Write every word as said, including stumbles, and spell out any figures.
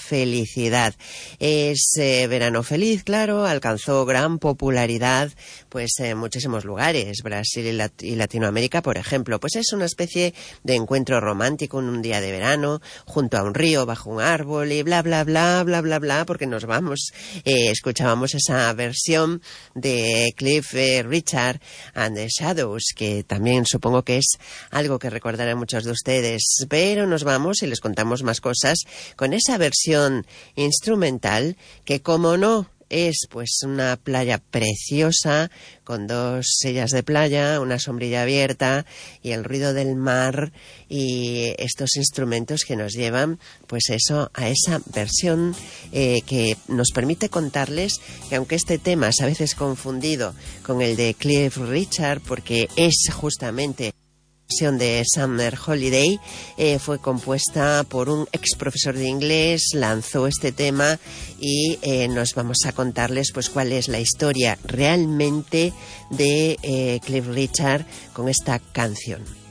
felicidad. Es eh, Verano Feliz, claro, alcanzó gran popularidad pues en muchísimos lugares, Brasil y, Lat- y Latinoamérica, por ejemplo. Pues es una especie de encuentro romántico en un día de verano, junto a un río, bajo un árbol y bla, bla, bla, bla, bla, bla, porque nos vamos. Eh, escuchábamos esa versión de Cliff eh, Richard and the Shadows, que también supongo que es algo que recordarán muchos de ustedes, pero nos vamos y les contamos más cosas con esa versión instrumental que, como no, es pues una playa preciosa con dos sillas de playa, una sombrilla abierta y el ruido del mar y estos instrumentos que nos llevan pues eso a esa versión eh, que nos permite contarles que aunque este tema es a veces confundido con el de Cliff Richard porque es justamente de Summer Holiday, eh, fue compuesta por un ex profesor de inglés, lanzó este tema y eh, nos vamos a contarles pues cuál es la historia realmente de eh, Cliff Richard con esta canción.